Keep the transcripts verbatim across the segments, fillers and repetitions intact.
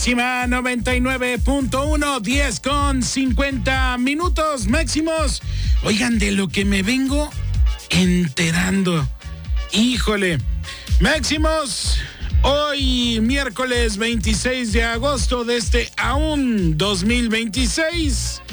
noventa y nueve punto uno, diez con cincuenta minutos máximos. Oigan, de lo que me vengo enterando. Híjole. Máximos, hoy miércoles veintiséis de agosto de este aún dos mil veintiséis.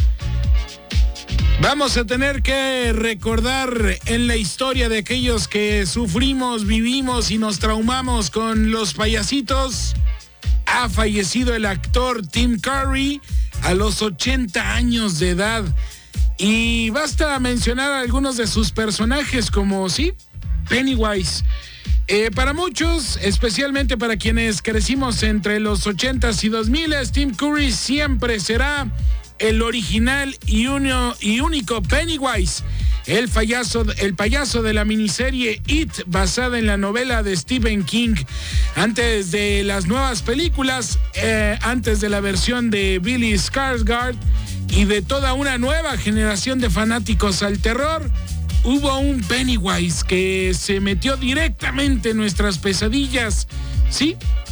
Vamos a tener que recordar en la historia de aquellos que sufrimos, vivimos y nos traumamos con los payasitos. Ha fallecido el actor Tim Curry a los ochenta años de edad. Y basta mencionar a algunos de sus personajes como, sí, Pennywise. Eh, para muchos, especialmente para quienes crecimos entre los ochentas y dos miles, Tim Curry siempre será el original y, uno, y único Pennywise, el payaso, el payaso de la miniserie It, basada en la novela de Stephen King. Antes de las nuevas películas, eh, antes de la versión de Billy Skarsgård y de toda una nueva generación de fanáticos al terror, hubo un Pennywise que se metió directamente en nuestras pesadillas. Sí,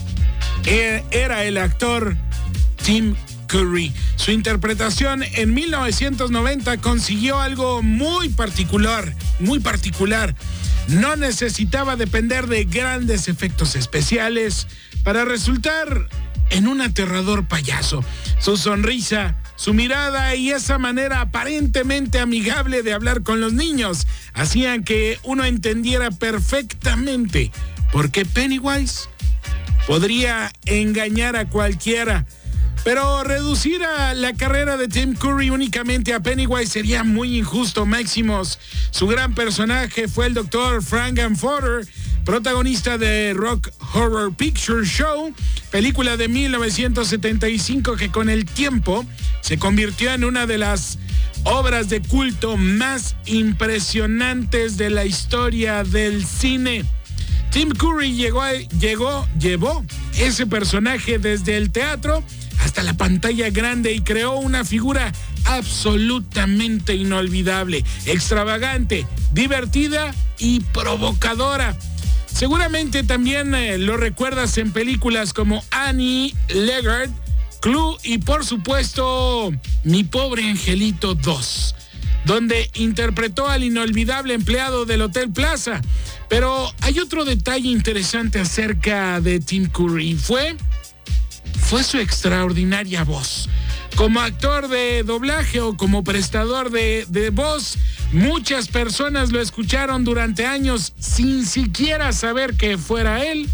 era el actor Tim Curry. Su interpretación en mil novecientos noventa consiguió algo muy particular, muy particular. No necesitaba depender de grandes efectos especiales para resultar en un aterrador payaso. Su sonrisa, su mirada y esa manera aparentemente amigable de hablar con los niños hacían que uno entendiera perfectamente por qué Pennywise podría engañar a cualquiera. Pero reducir a la carrera de Tim Curry únicamente a Pennywise sería muy injusto, máximos. Su gran personaje fue el doctor Frank-N-Furter, protagonista de Rock Horror Picture Show, película de mil novecientos setenta y cinco que con el tiempo se convirtió en una de las obras de culto más impresionantes de la historia del cine. Tim Curry llegó, llegó, llevó ese personaje desde el teatro hasta la pantalla grande y creó una figura absolutamente inolvidable, extravagante, divertida y provocadora. Seguramente también eh, lo recuerdas en películas como Annie Leonard, Clue y por supuesto Mi Pobre Angelito dos, donde interpretó al inolvidable empleado del Hotel Plaza. Pero hay otro detalle interesante acerca de Tim Curry. Fue, fue su extraordinaria voz. Como actor de doblaje o como prestador de, de voz, muchas personas lo escucharon durante años sin siquiera saber que fuera él.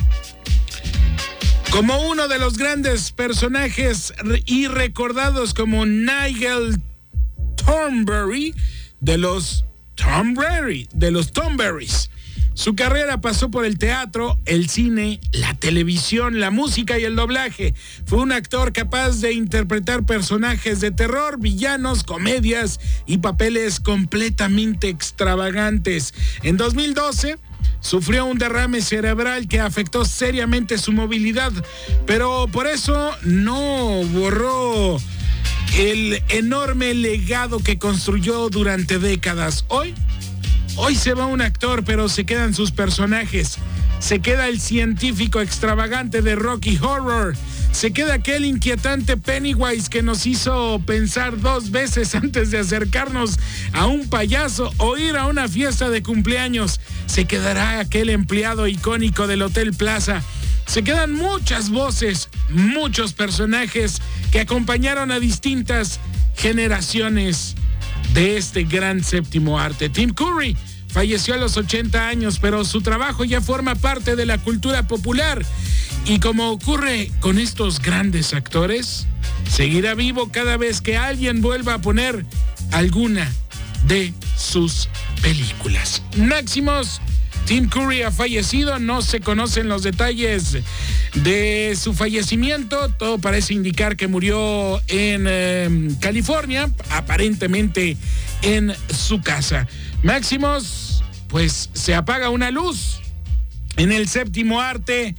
Como uno de los grandes personajes y recordados como Nigel Thornberry de los Thornberry, de los Thornberrys. Su carrera pasó por el teatro, el cine, la televisión, la música y el doblaje. Fue un actor capaz de interpretar personajes de terror, villanos, comedias y papeles completamente extravagantes. En dos mil doce sufrió un derrame cerebral que afectó seriamente su movilidad, pero por eso no borró el enorme legado que construyó durante décadas. Hoy Hoy se va un actor, pero se quedan sus personajes. Se queda el científico extravagante de Rocky Horror. Se queda aquel inquietante Pennywise que nos hizo pensar dos veces antes de acercarnos a un payaso o ir a una fiesta de cumpleaños. Se quedará aquel empleado icónico del Hotel Plaza. Se quedan muchas voces, muchos personajes que acompañaron a distintas generaciones de este gran séptimo arte. Tim Curry falleció a los ochenta años, pero su trabajo ya forma parte de la cultura popular. Y como ocurre con estos grandes actores, seguirá vivo cada vez que alguien vuelva a poner alguna de sus películas. Máximos, Tim Curry ha fallecido, no se conocen los detalles de su fallecimiento. Todo parece indicar que murió en eh, California, aparentemente en su casa. Máximos, pues se apaga una luz en el séptimo arte.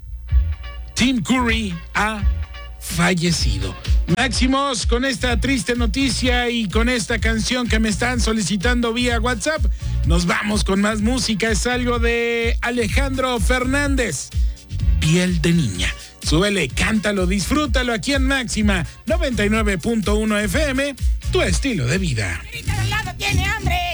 Tim Curry ha fallecido. Máximos, con esta triste noticia y con esta canción que me están solicitando vía WhatsApp, nos vamos con más música. Es algo de Alejandro Fernández, Piel de Niña. Súbele, cántalo, disfrútalo aquí en Máxima noventa y nueve punto uno F M, tu estilo de vida. ¡Grita al lado, tiene hambre!